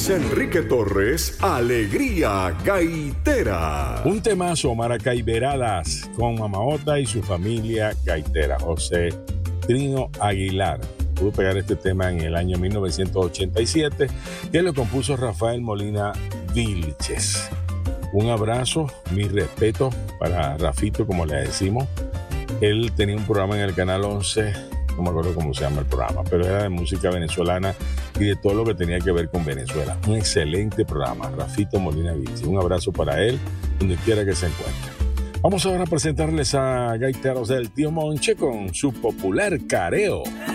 Luis Enrique Torres, Alegría Gaitera. Un temazo, Maracaiberadas, con Mamaota y su familia gaitera. José Trino Aguilar pudo pegar este tema en el año 1987, que lo compuso Rafael Molina Vilches. Un abrazo, mi respeto para Rafito, como le decimos. Él tenía un programa en el Canal 11, no me acuerdo cómo se llama el programa, pero era de música venezolana y de todo lo que tenía que ver con Venezuela. Un excelente programa, Rafito Molina Vilches. Un abrazo para él, donde quiera que se encuentre. Vamos ahora a presentarles a gaiteros del Tío Monche con su popular careo.